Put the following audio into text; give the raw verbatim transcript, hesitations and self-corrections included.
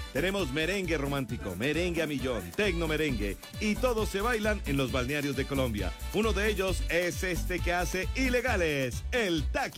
Tenemos merengue romántico, merengue a millón, tecno merengue y todos se bailan en los balnearios de Colombia. Uno de ellos es este que hace Ilegales, el Taqui.